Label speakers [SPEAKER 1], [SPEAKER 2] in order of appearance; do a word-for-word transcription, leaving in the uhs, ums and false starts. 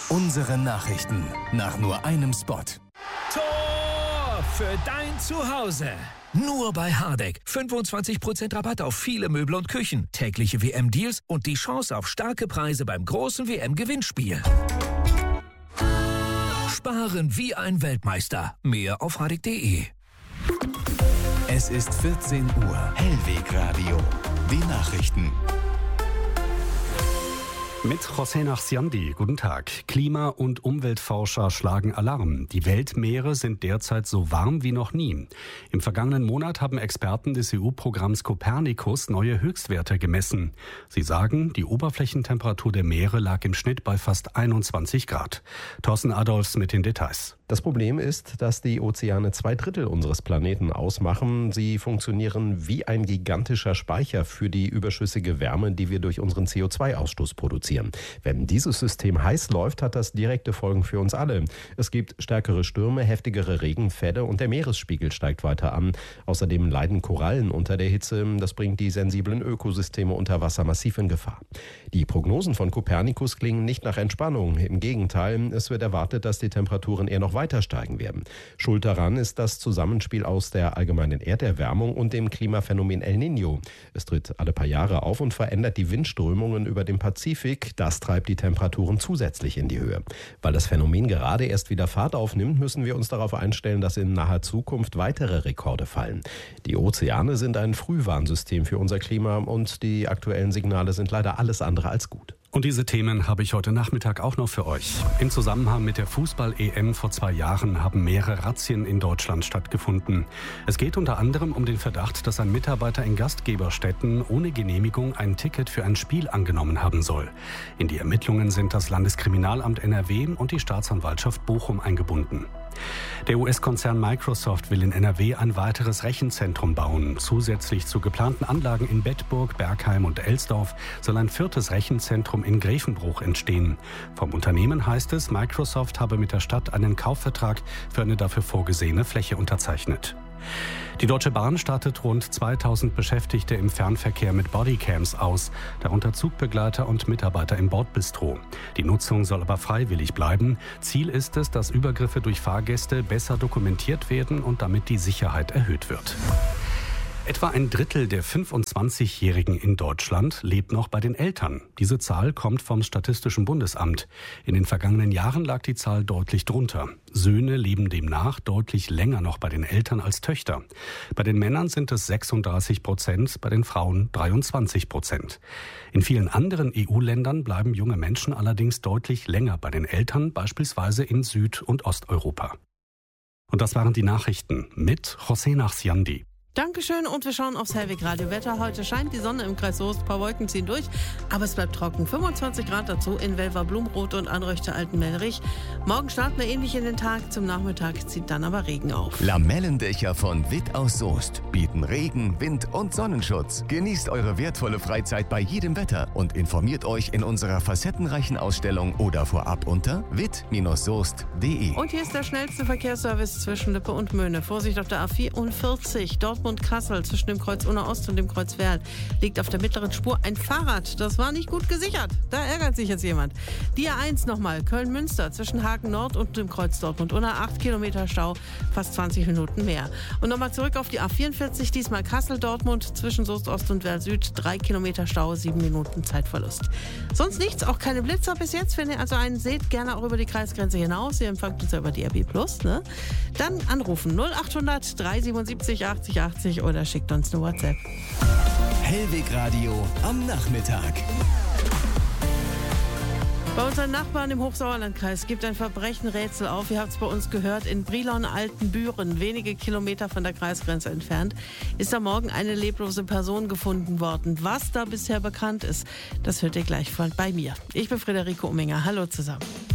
[SPEAKER 1] Unsere Nachrichten nach nur einem Spot.
[SPEAKER 2] Tor für dein Zuhause. Nur bei Hardegg. fünfundzwanzig Prozent Rabatt auf viele Möbel und Küchen. Tägliche W M-Deals und die Chance auf starke Preise beim großen W M-Gewinnspiel. Sparen wie ein Weltmeister. Mehr auf hardegg punkt de.
[SPEAKER 1] Es ist vierzehn Uhr.
[SPEAKER 3] Hellwegradio. Die Nachrichten.
[SPEAKER 4] Mit José Nachsiandi, guten Tag. Klima- und Umweltforscher schlagen Alarm. Die Weltmeere sind derzeit so warm wie noch nie. Im vergangenen Monat haben Experten des E U-Programms Copernicus neue Höchstwerte gemessen. Sie sagen, die Oberflächentemperatur der Meere lag im Schnitt bei fast einundzwanzig Grad. Thorsten Adolfs mit den Details.
[SPEAKER 5] Das Problem ist, dass die Ozeane zwei Drittel unseres Planeten ausmachen. Sie funktionieren wie ein gigantischer Speicher für die überschüssige Wärme, die wir durch unseren C O zwei Ausstoß produzieren. Wenn dieses System heiß läuft, hat das direkte Folgen für uns alle. Es gibt stärkere Stürme, heftigere Regenfälle und der Meeresspiegel steigt weiter an. Außerdem leiden Korallen unter der Hitze. Das bringt die sensiblen Ökosysteme unter Wasser massiv in Gefahr. Die Prognosen von Copernicus klingen nicht nach Entspannung. Im Gegenteil, es wird erwartet, dass die Temperaturen eher noch weiter steigen werden. Schuld daran ist das Zusammenspiel aus der allgemeinen Erderwärmung und dem Klimaphänomen El Niño. Es tritt alle paar Jahre auf und verändert die Windströmungen über den Pazifik. Das treibt die Temperaturen zusätzlich in die Höhe. Weil das Phänomen gerade erst wieder Fahrt aufnimmt, müssen wir uns darauf einstellen, dass in naher Zukunft weitere Rekorde fallen. Die Ozeane sind ein Frühwarnsystem für unser Klima und die aktuellen Signale sind leider alles andere als gut.
[SPEAKER 4] Und diese Themen habe ich heute Nachmittag auch noch für euch. Im Zusammenhang mit der Fußball-E M vor zwei Jahren haben mehrere Razzien in Deutschland stattgefunden. Es geht unter anderem um den Verdacht, dass ein Mitarbeiter in Gastgeberstätten ohne Genehmigung ein Ticket für ein Spiel angenommen haben soll. In die Ermittlungen sind das Landeskriminalamt N R W und die Staatsanwaltschaft Bochum eingebunden. Der U S-Konzern Microsoft will in N R W ein weiteres Rechenzentrum bauen. Zusätzlich zu geplanten Anlagen in Bedburg, Bergheim und Elsdorf soll ein viertes Rechenzentrum in Grevenbruch entstehen. Vom Unternehmen heißt es, Microsoft habe mit der Stadt einen Kaufvertrag für eine dafür vorgesehene Fläche unterzeichnet. Die Deutsche Bahn startet rund zweitausend Beschäftigte im Fernverkehr mit Bodycams aus, darunter Zugbegleiter und Mitarbeiter im Bordbistro. Die Nutzung soll aber freiwillig bleiben. Ziel ist es, dass Übergriffe durch Fahrgäste besser dokumentiert werden und damit die Sicherheit erhöht wird. Etwa ein Drittel der fünfundzwanzigjährigen in Deutschland lebt noch bei den Eltern. Diese Zahl kommt vom Statistischen Bundesamt. In den vergangenen Jahren lag die Zahl deutlich drunter. Söhne leben demnach deutlich länger noch bei den Eltern als Töchter. Bei den Männern sind es sechsunddreißig Prozent, bei den Frauen dreiundzwanzig Prozent. In vielen anderen E U-Ländern bleiben junge Menschen allerdings deutlich länger bei den Eltern, beispielsweise in Süd- und Osteuropa. Und das waren die Nachrichten mit José Nachsiandi.
[SPEAKER 6] Dankeschön und wir schauen aufs Hellwegradio-Wetter. Heute scheint die Sonne im Kreis Soest, ein paar Wolken ziehen durch, aber es bleibt trocken. fünfundzwanzig Grad dazu in Welver, Blumroth und Anröchte Altenmelrich. Morgen starten wir ähnlich in den Tag, zum Nachmittag zieht dann aber Regen auf.
[SPEAKER 3] Lamellendächer von Witt aus Soest bieten Regen, Wind und Sonnenschutz. Genießt eure wertvolle Freizeit bei jedem Wetter und informiert euch in unserer facettenreichen Ausstellung oder vorab unter witt soest punkt de.
[SPEAKER 6] Und hier ist der schnellste Verkehrsservice zwischen Lippe und Möhne. Vorsicht auf der A vierundvierzig, dort und Kassel zwischen dem Kreuz Unna Ost und dem Kreuz Werl liegt auf der mittleren Spur ein Fahrrad. Das war nicht gut gesichert. Da ärgert sich jetzt jemand. Die A eins nochmal, Köln-Münster zwischen Hagen Nord und dem Kreuz Dortmund Unna, acht Kilometer Stau, fast zwanzig Minuten mehr. Und nochmal zurück auf die A vierundvierzig, diesmal Kassel-Dortmund zwischen Soest Ost und Werl Süd, drei Kilometer Stau, sieben Minuten Zeitverlust. Sonst nichts, auch keine Blitzer bis jetzt. Wenn ihr also einen seht, gerne auch über die Kreisgrenze hinaus. Ihr empfangt uns ja über D R B Plus, ne? Dann anrufen null achthundert dreihundertsiebenundsiebzig achtzig achtzig oder schickt uns eine WhatsApp.
[SPEAKER 3] Hellwegradio am Nachmittag.
[SPEAKER 6] Bei unseren Nachbarn im Hochsauerlandkreis gibt ein Verbrechen-Rätsel auf. Ihr habt es bei uns gehört, in Brilon-Altenbüren, wenige Kilometer von der Kreisgrenze entfernt, ist am Morgen eine leblose Person gefunden worden. Was da bisher bekannt ist, das hört ihr gleich von bei mir. Ich bin Friederike Umminger. Hallo zusammen.